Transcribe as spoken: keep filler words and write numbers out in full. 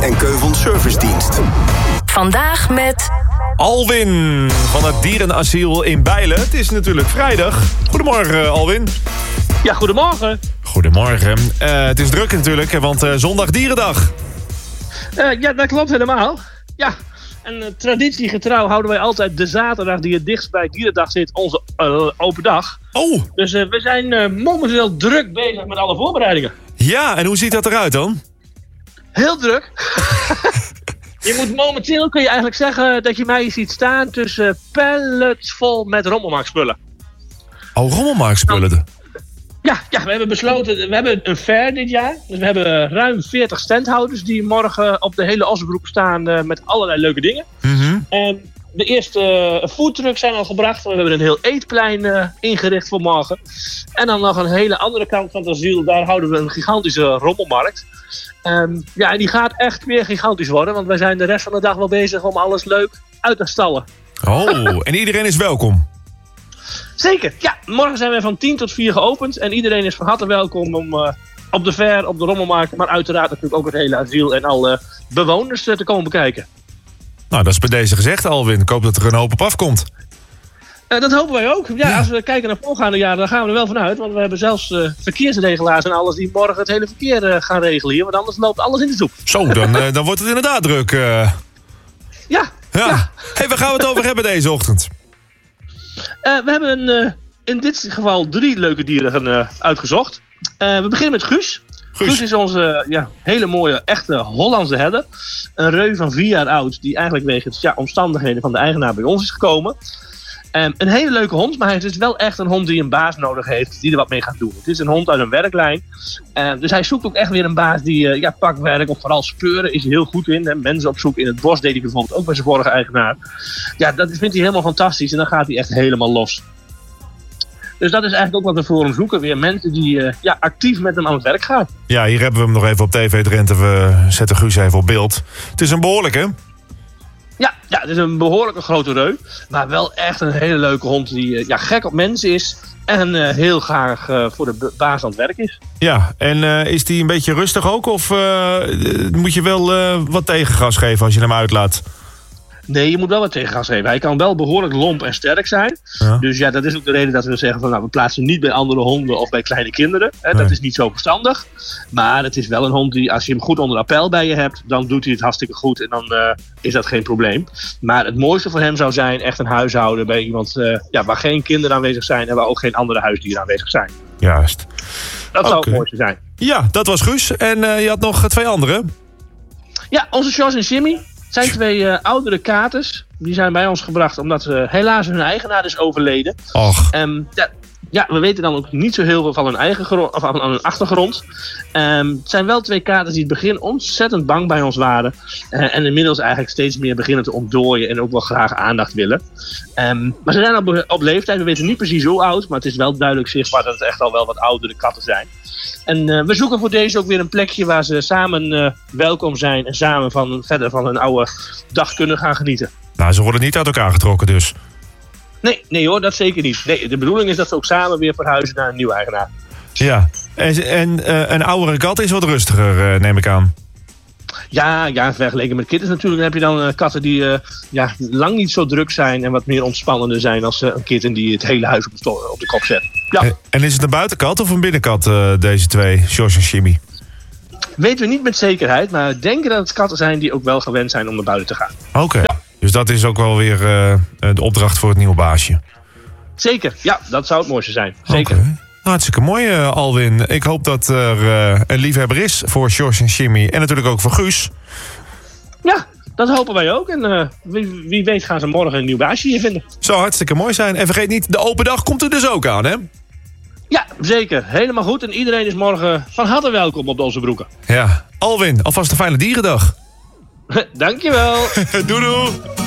en Keuvelservicedienst. Vandaag met Alwin van het dierenasiel in Bijlen. Het is natuurlijk vrijdag. Goedemorgen, Alwin. Ja, goedemorgen. Goedemorgen. Uh, het is druk natuurlijk, want uh, zondag dierendag. Uh, ja, dat klopt helemaal. Ja, en uh, traditiegetrouw houden wij altijd de zaterdag die het dichtst bij Dierendag zit, onze uh, open dag. Oh! Dus uh, we zijn uh, momenteel druk bezig met alle voorbereidingen. Ja, en hoe ziet dat eruit dan? Heel druk. Je moet momenteel, kun je eigenlijk zeggen, dat je mij ziet staan tussen pallets vol met rommelmarktspullen. Oh, rommelmarktspullen. Nou, ja, ja, we hebben besloten, we hebben een fair dit jaar. Dus we hebben ruim veertig standhouders die morgen op de hele Ossenbroek staan uh, met allerlei leuke dingen. Mm-hmm. En de eerste uh, foodtrucks zijn al gebracht. We hebben een heel eetplein uh, ingericht voor morgen. En dan nog een hele andere kant van het asiel. Daar houden we een gigantische rommelmarkt. Um, ja, en die gaat echt weer gigantisch worden. Want wij zijn de rest van de dag wel bezig om alles leuk uit te stallen. Oh, en iedereen is welkom? Zeker, ja. Morgen zijn we van tien tot vier geopend. En iedereen is van harte welkom om uh, op de fair, op de rommelmarkt. Maar uiteraard natuurlijk ook het hele asiel en alle bewoners uh, te komen bekijken. Nou, dat is bij deze gezegd, Alwin. Ik hoop dat er een hoop op afkomt. Uh, dat hopen wij ook. Ja, ja. Als we kijken naar voorgaande jaren, dan gaan we er wel vanuit. Want we hebben zelfs uh, verkeersregelaars en alles die morgen het hele verkeer uh, gaan regelen hier. Want anders loopt alles in de soep. Zo, dan, uh, dan wordt het inderdaad druk. Uh... Ja. Ja. ja. Hey, waar gaan we het over hebben deze ochtend? Uh, we hebben uh, in dit geval drie leuke dieren uh, uitgezocht. Uh, we beginnen met Guus. Guus, Guus is onze ja, hele mooie, echte Hollandse herder. Een reu van vier jaar oud, die eigenlijk wegens ja, omstandigheden van de eigenaar bij ons is gekomen. Um, een hele leuke hond, maar het is wel echt een hond die een baas nodig heeft, die er wat mee gaat doen. Het is een hond uit een werklijn. Uh, dus hij zoekt ook echt weer een baas die uh, ja, pakwerk of vooral speuren is hij heel goed in. Hè. Mensen op zoek in het bos deed hij bijvoorbeeld ook bij zijn vorige eigenaar. Ja, dat vindt hij helemaal fantastisch en dan gaat hij echt helemaal los. Dus dat is eigenlijk ook wat we voor hem zoeken. Weer mensen die uh, ja, actief met hem aan het werk gaan. Ja, hier hebben we hem nog even op T V Drenthe. We zetten Guus even op beeld. Het is een behoorlijke. Ja, ja, het is een behoorlijke grote reu. Maar wel echt een hele leuke hond die uh, ja, gek op mensen is. En uh, heel graag uh, voor de baas aan het werk is. Ja, en uh, is die een beetje rustig ook? Of uh, moet je wel uh, wat tegengas geven als je hem uitlaat? Nee, je moet wel wat tegengas geven. Hij kan wel behoorlijk lomp en sterk zijn. Ja. Dus ja, dat is ook de reden dat we zeggen van nou, we plaatsen hem niet bij andere honden of bij kleine kinderen. Hè, nee. Dat is niet zo verstandig. Maar het is wel een hond die, als je hem goed onder appel bij je hebt, dan doet hij het hartstikke goed en dan uh, is dat geen probleem. Maar het mooiste voor hem zou zijn echt een huishouden bij iemand uh, ja, waar geen kinderen aanwezig zijn en waar ook geen andere huisdieren aanwezig zijn. Juist. Dat okay. zou het mooiste zijn. Ja, dat was Guus. En uh, je had nog twee andere. Ja, onze Sjors en Jimmy. Het zijn twee uh, oudere katers. Die zijn bij ons gebracht omdat uh, helaas hun eigenaar is overleden. Och. Um, ja, ja, we weten dan ook niet zo heel veel van hun, eigen grond, of van hun achtergrond. Um, het zijn wel twee katers die in het begin ontzettend bang bij ons waren. Uh, en inmiddels eigenlijk steeds meer beginnen te ontdooien en ook wel graag aandacht willen. Um, maar ze zijn op, op leeftijd, we weten niet precies hoe oud. Maar het is wel duidelijk zichtbaar dat het echt al wel wat oudere katten zijn. En uh, we zoeken voor deze ook weer een plekje waar ze samen uh, welkom zijn. En samen van, verder van hun oude dag kunnen gaan genieten. Nou, ze worden niet uit elkaar getrokken dus. Nee, nee hoor, dat zeker niet. Nee, de bedoeling is dat ze ook samen weer verhuizen naar een nieuwe eigenaar. Ja, en, en uh, een oudere kat is wat rustiger, uh, neem ik aan. Ja, ja, vergeleken met kittens natuurlijk heb je dan uh, katten die uh, ja, lang niet zo druk zijn en wat meer ontspannender zijn als uh, een kitten die het hele huis op de, op de kop zet. Ja. En, en is het een buitenkat of een binnenkat, uh, deze twee, Sjors en Jimmy? Weten we niet met zekerheid, maar we denken dat het katten zijn die ook wel gewend zijn om naar buiten te gaan. Oké, okay. Ja. Dus dat is ook wel weer uh, de opdracht voor het nieuwe baasje. Zeker, ja, dat zou het mooiste zijn. Zeker. Okay. Hartstikke mooi, uh, Alwin. Ik hoop dat er uh, een liefhebber is voor Sjors en Jimmy. En natuurlijk ook voor Guus. Ja, dat hopen wij ook. En uh, wie, wie weet gaan ze morgen een nieuw baasje hier vinden. Zou hartstikke mooi zijn. En vergeet niet, de open dag komt er dus ook aan, hè? Ja, zeker. Helemaal goed. En iedereen is morgen van harte welkom op de Ossenbroeken. Ja, Alwin, alvast een fijne dierendag. Dankjewel. Doei doei.